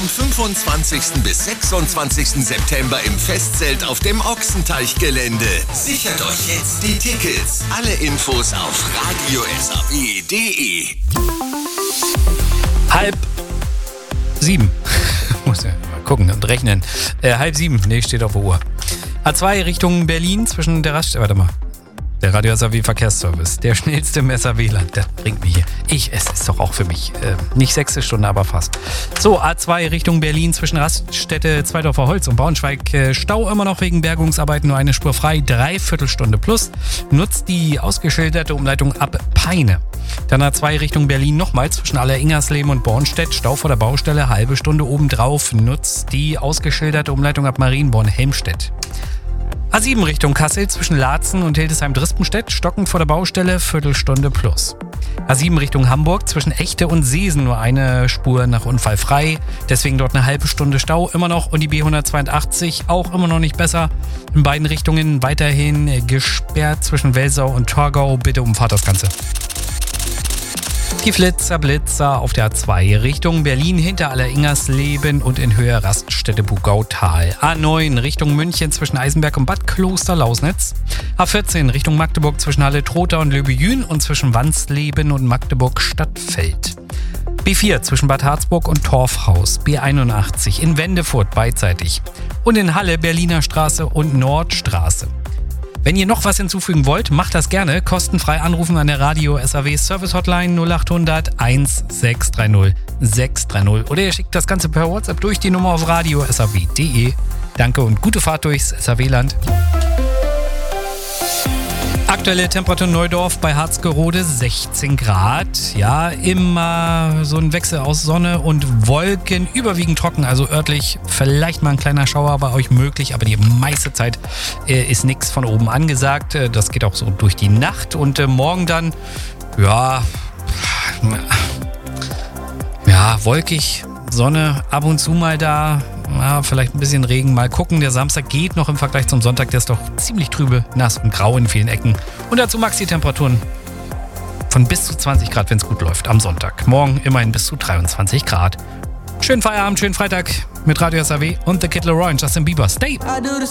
Vom 25. bis 26. September im Festzelt auf dem Ochsenteichgelände. Sichert euch jetzt die Tickets. Alle Infos auf radiosaw.de. 6:30. Muss ja mal gucken und rechnen. 6:30. Nee, steht auf der Uhr. A2 Richtung Berlin zwischen der Raststätte. Warte mal. Der Radio SAW Verkehrsservice. Der schnellste Messer WLAN. Das bringt mich hier. Es ist doch auch für mich. Nicht 6. Stunde, aber fast. So, A2 Richtung Berlin zwischen Raststätte Zweidorfer Holz und Braunschweig. Stau immer noch wegen Bergungsarbeiten. Nur eine Spur frei. 3/4 Stunde plus. Nutzt die ausgeschilderte Umleitung ab Peine. Dann A2 Richtung Berlin nochmal zwischen Aller-Ingersleben und Bornstedt. Stau vor der Baustelle. Halbe Stunde obendrauf. Nutzt die ausgeschilderte Umleitung ab Marienborn-Helmstedt. A7 Richtung Kassel zwischen Laatzen und Hildesheim-Drispenstedt, stockend vor der Baustelle, Viertelstunde plus. A7 Richtung Hamburg zwischen Echte und Seesen nur eine Spur nach Unfall frei, deswegen dort eine halbe Stunde Stau immer noch und die B182 auch immer noch nicht besser. In beiden Richtungen weiterhin gesperrt zwischen Welsau und Torgau, bitte umfahrt das Ganze. Die Blitzer auf der A2 Richtung Berlin hinter Aller-Ingersleben und in Höhe Raststätte Bugautal. A9 Richtung München zwischen Eisenberg und Bad Kloster-Lausnitz. A14 Richtung Magdeburg zwischen Halle-Trotha und Löbejün und zwischen Wandsleben und Magdeburg-Stadtfeld. B4 zwischen Bad Harzburg und Torfhaus. B81 in Wendefurt beidseitig. Und in Halle Berliner Straße und Nordstraße. Wenn ihr noch was hinzufügen wollt, macht das gerne. Kostenfrei anrufen an der Radio SAW Service Hotline 0800 1630 630. Oder ihr schickt das Ganze per WhatsApp durch die Nummer auf radiosaw.de. Danke und gute Fahrt durchs SAW-Land. Aktuelle Temperatur in Neudorf bei Harzgerode 16 Grad. Ja, immer so ein Wechsel aus Sonne und Wolken, überwiegend trocken, also örtlich vielleicht mal ein kleiner Schauer bei euch möglich, aber die meiste Zeit ist nichts von oben angesagt. Das geht auch so durch die Nacht und morgen dann, ja, wolkig, Sonne ab und zu mal da. Ja, vielleicht ein bisschen Regen, mal gucken. Der Samstag geht noch im Vergleich zum Sonntag. Der ist doch ziemlich trübe, nass und grau in vielen Ecken. Und dazu Maxi-Temperaturen von bis zu 20 Grad, wenn es gut läuft, am Sonntag. Morgen immerhin bis zu 23 Grad. Schönen Feierabend, schönen Freitag mit Radio SAW und The Kid Laroi und Justin Bieber. Stay!